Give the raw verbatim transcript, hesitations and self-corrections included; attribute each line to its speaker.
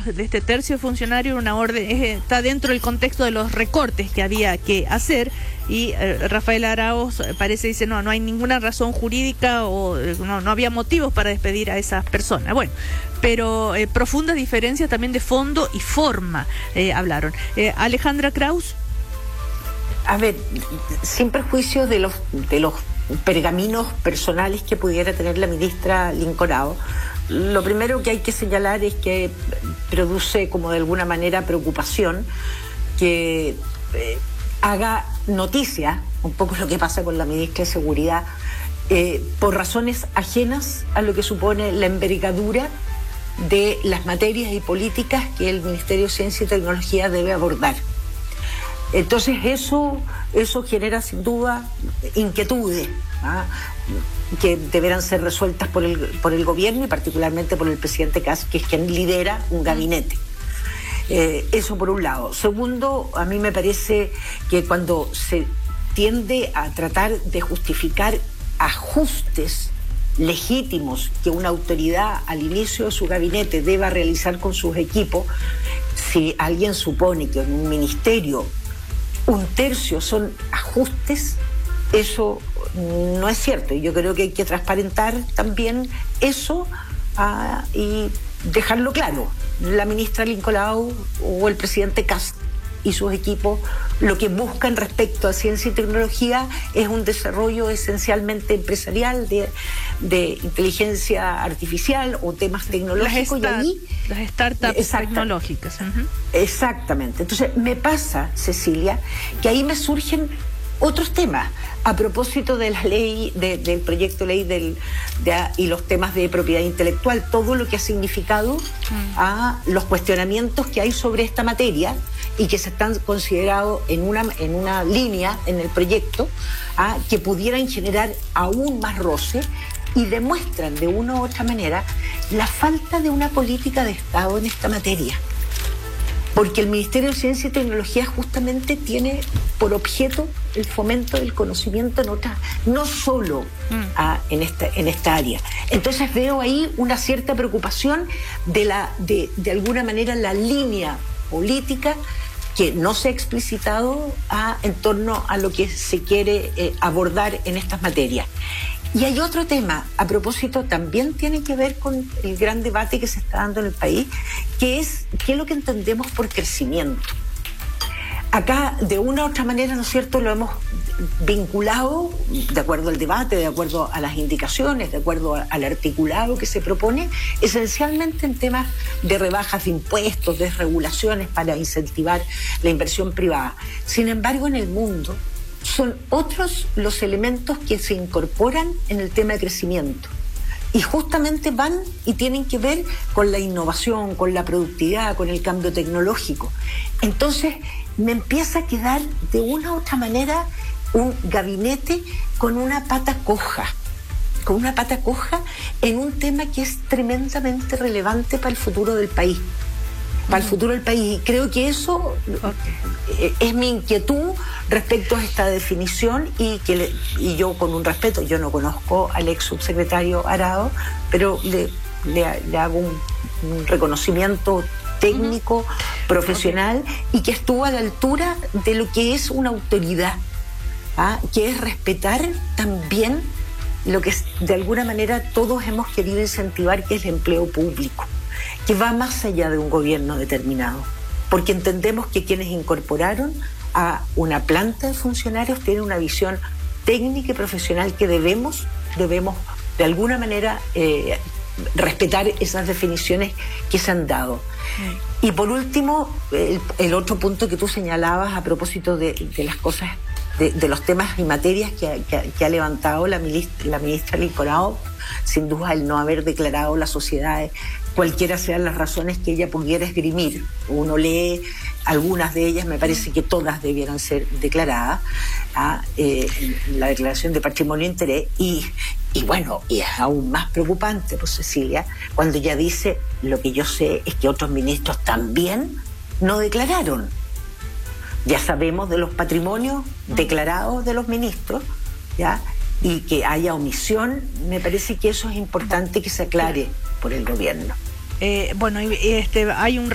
Speaker 1: de este tercio de funcionarios, una orden, es, está dentro del contexto de los recortes que había que hacer, y eh, Rafael Araoz parece, dice, no, no hay ninguna razón jurídica o eh, no, no había motivos para despedir a esas personas. Bueno, pero eh, profundas diferencias también de fondo y forma eh, hablaron. Eh, Alejandra Kraus.
Speaker 2: A ver, sin perjuicio de los, de los pergaminos personales que pudiera tener la ministra Linconao, lo primero que hay que señalar es que produce como de alguna manera preocupación que eh, haga noticia, un poco lo que pasa con la ministra de Seguridad, eh, por razones ajenas a lo que supone la envergadura de las materias y políticas que el Ministerio de Ciencia y Tecnología debe abordar. Entonces eso, eso genera sin duda inquietudes, ¿ah? que deberán ser resueltas por el, por el gobierno y particularmente por el presidente Kast, que es quien lidera un gabinete. Eh, eso por un lado. Segundo, a mí me parece que cuando se tiende a tratar de justificar ajustes legítimos que una autoridad al inicio de su gabinete deba realizar con sus equipos, si alguien supone que en un ministerio un tercio son ajustes, eso no es cierto. Y yo creo que hay que transparentar también eso uh, y dejarlo claro. La ministra Linconao o el presidente Kast y sus equipos lo que buscan respecto a ciencia y tecnología es un desarrollo esencialmente empresarial de, de inteligencia artificial o temas tecnológicos.
Speaker 1: Las,
Speaker 2: y ahí,
Speaker 1: las startups exacta, tecnológicas. Uh-huh.
Speaker 2: Exactamente. Entonces me pasa, Cecilia, que ahí me surgen otros temas a propósito de la ley, de, del proyecto de ley del, de, y los temas de propiedad intelectual, todo lo que ha significado mm. a los cuestionamientos que hay sobre esta materia y que se están considerados en una, en una línea en el proyecto a, que pudieran generar aún más roce y demuestran de una u otra manera la falta de una política de Estado en esta materia. Porque el Ministerio de Ciencia y Tecnología justamente tiene por objeto el fomento del conocimiento en otras, no solo mm. a, en, esta, en esta área. Entonces veo ahí una cierta preocupación de, la, de, de alguna manera la línea política que no se ha explicitado a, en torno a lo que se quiere eh, abordar en estas materias. Y hay otro tema, a propósito, también tiene que ver con el gran debate que se está dando en el país, que es qué es lo que entendemos por crecimiento. Acá, de una u otra manera, ¿no es cierto?, lo hemos vinculado, de acuerdo al debate, de acuerdo a las indicaciones, de acuerdo al articulado que se propone, esencialmente en temas de rebajas de impuestos, de regulaciones para incentivar la inversión privada. Sin embargo, en el mundo son otros los elementos que se incorporan en el tema de crecimiento. Y justamente van y tienen que ver con la innovación, con la productividad, con el cambio tecnológico. Entonces, me empieza a quedar de una u otra manera un gabinete con una pata coja, con una pata coja en un tema que es tremendamente relevante para el futuro del país. Para el futuro del país. Y creo que eso okay. es mi inquietud respecto a esta definición y que le, y yo con un respeto, yo no conozco al ex subsecretario Araoz, pero le, le, le hago un, un reconocimiento técnico, uh-huh. profesional okay. y que estuvo a la altura de lo que es una autoridad, ¿ah? que es respetar también lo que de alguna manera todos hemos querido incentivar, que es el empleo público, que va más allá de un gobierno determinado, porque entendemos que quienes incorporaron a una planta de funcionarios tienen una visión técnica y profesional que debemos, debemos de alguna manera eh, respetar esas definiciones que se han dado. Mm. Y por último, el, el otro punto que tú señalabas a propósito de, de las cosas, de, de los temas y materias que, que, que ha levantado la ministra, la ministra Linconao, sin duda el no haber declarado las sociedades, cualquiera sean las razones que ella pudiera esgrimir. Uno lee algunas de ellas, me parece que todas debieran ser declaradas, a, eh, la declaración de patrimonio e interés, y, y bueno, y es aún más preocupante, pues Cecilia, cuando ella dice, lo que yo sé es que otros ministros también no declararon. Ya sabemos de los patrimonios declarados de los ministros, ¿ya? Y que haya omisión, me parece que eso es importante que se aclare por el gobierno.
Speaker 1: Eh, bueno, este, hay un